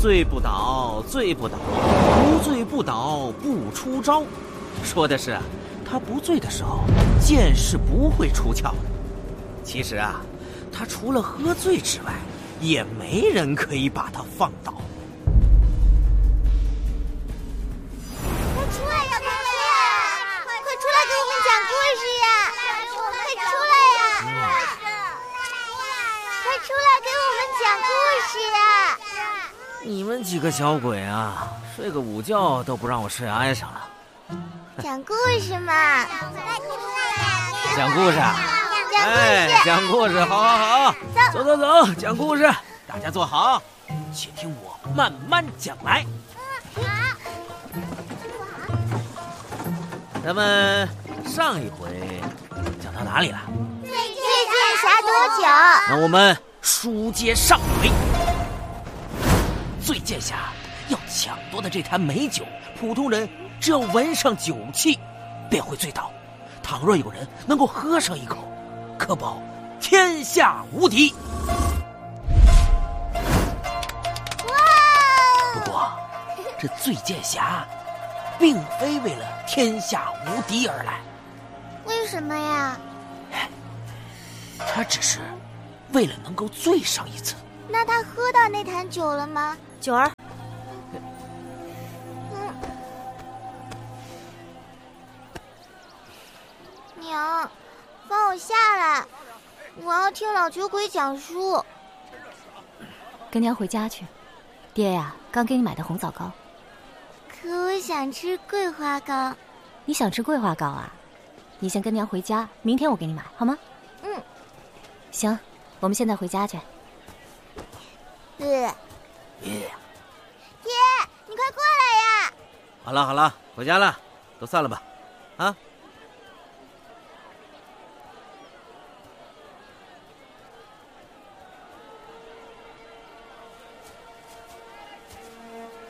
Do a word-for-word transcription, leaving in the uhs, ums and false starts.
罪不倒，罪不倒，无罪不倒不出招。说的是他不醉的时候，剑是不会出鞘的。其实啊，他除了喝醉之外，也没人可以把他放倒。 快出来呀，快出来！快出来给我们讲故事呀！快出来呀！快出来给我们讲故事呀！ 你们几个小鬼啊，睡个午觉都不让我睡安生了。 讲故事嘛， 讲故事啊！ 讲故事， 哎，讲故事，好好好，走走走，讲故事，大家坐好，且听我慢慢讲来。 嗯，好。 咱们上一回讲到哪里了？ 醉剑侠多久？ 那我们书接上回。醉剑侠要抢夺的这坛美酒，普通人只要闻上酒气便会醉倒，倘若有人能够喝上一口，可保天下无敌。 哇！ 不过这醉剑侠并非为了天下无敌而来。 为什么呀？ 他只是为了能够醉上一次。 那他喝到那坛酒了吗？ 九儿， 嗯，娘，放我下来，我要听老酒鬼讲述。 跟娘回家去。爹呀，刚给你买的红枣糕。 可我想吃桂花糕。 你想吃桂花糕啊？你先跟娘回家，明天我给你买，好吗？ 嗯。 行，我们现在回家去。 呃， 爷， 爹，你快过来呀！ 好了好了，回家了，都散了吧，啊。